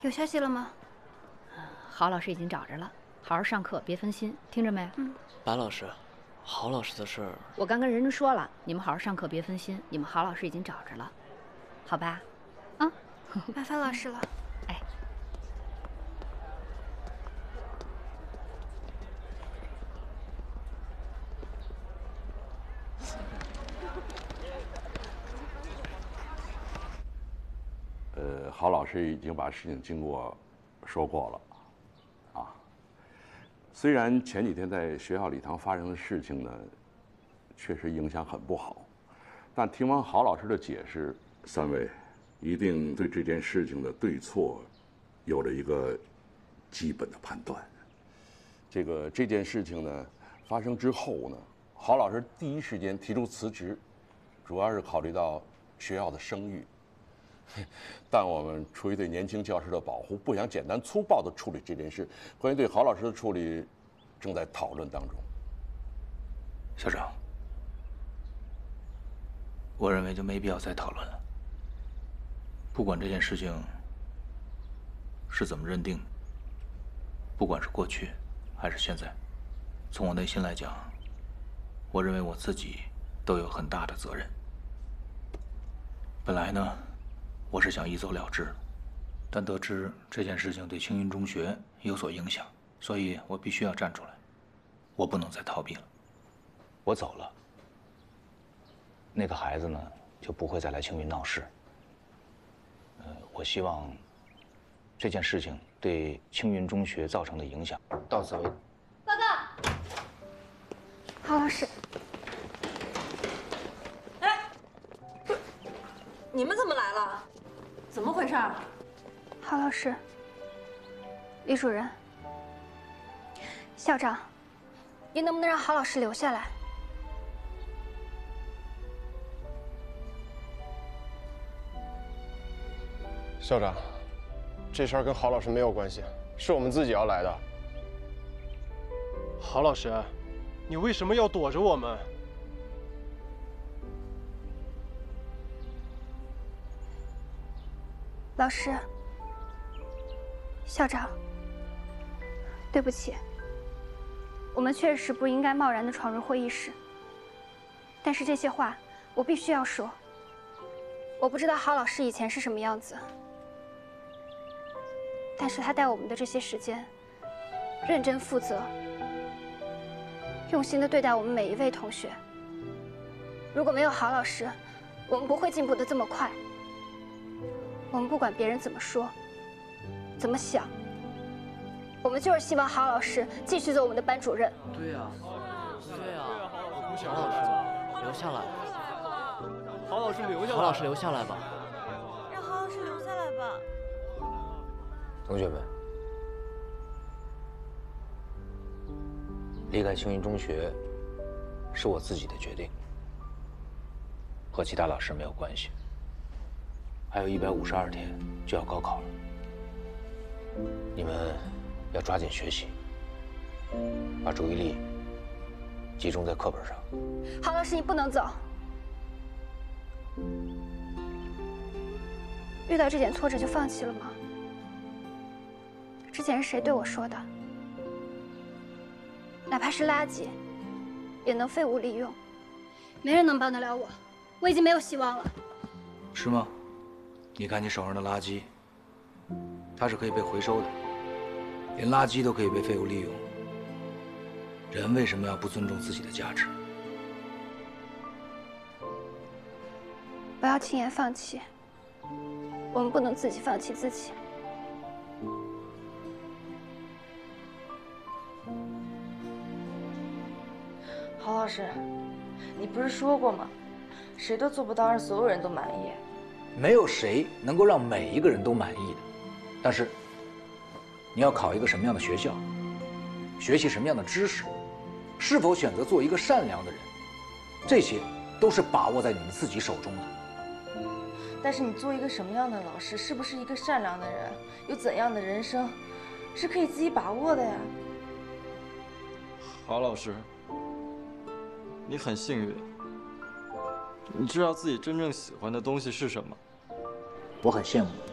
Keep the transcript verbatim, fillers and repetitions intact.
有消息了吗？ 郝老师已经找着了，好好上课，别分心，听着没？ 嗯。 白老师，郝老师的事儿， 我刚跟人家说了，你们好好上课，别分心。你们郝老师已经找着了，好吧？啊， 麻烦老师了。 哎。 呃，郝老师已经把事情经过说过了，啊，虽然前几天在学校礼堂发生的事情呢，确实影响很不好，但听完郝老师的解释，三位一定对这件事情的对错有了一个基本的判断。这个这件事情呢发生之后呢，郝老师第一时间提出辞职，主要是考虑到学校的声誉。 但我们出于对年轻教师的保护，不想简单粗暴地处理这件事。关于对郝老师的处理，正在讨论当中。 校长，我认为就没必要再讨论了。不管这件事情是怎么认定的，不管是过去还是现在，从我内心来讲，我认为我自己都有很大的责任。本来呢。 我是想一走了之，但得知这件事情对青云中学有所影响，所以我必须要站出来，我不能再逃避了。我走了，那个孩子呢就不会再来青云闹事。呃，我希望这件事情对青云中学造成的影响到此为止。 报告，郝老师。 哎，不是，你们怎么来了？ 怎么回事？ 郝老师，李主任，校长，你能不能让郝老师留下来？ 校长，这事儿跟郝老师没有关系，是我们自己要来的。郝老师，你为什么要躲着我们？ 老师，校长，对不起，我们确实不应该贸然的闯入会议室。但是这些话我必须要说。我不知道郝老师以前是什么样子，但是他带我们的这些时间，认真负责，用心的对待我们每一位同学。如果没有郝老师，我们不会进步的这么快。 我们不管别人怎么说，怎么想，我们就是希望郝老师继续做我们的班主任。 对呀，对呀，郝老师留下来， 郝老师留下来， 郝老师留下来吧， 让郝老师留下来吧。 同学们，离开青云中学是我自己的决定，和其他老师没有关系。 还有一百五十二天就要高考了，你们要抓紧学习，把注意力集中在课本上。 郝老师，你不能走。遇到这点挫折就放弃了吗？之前是谁对我说的？哪怕是垃圾，也能废物利用。没人能帮得了我，我已经没有希望了。 是吗？ 你看你手上的垃圾，它是可以被回收的，连垃圾都可以被废物利用。人为什么要不尊重自己的价值？ 不要轻言放弃，我们不能自己放弃自己。 郝老师，你不是说过吗？谁都做不到让所有人都满意。 没有谁能够让每一个人都满意的，但是你要考一个什么样的学校，学习什么样的知识，是否选择做一个善良的人，这些都是把握在你们自己手中的。 但是你做一个什么样的老师，是不是一个善良的人，有怎样的人生，是可以自己把握的呀。 郝老师，你很幸运。 你知道自己真正喜欢的东西是什么？ 我很羡慕。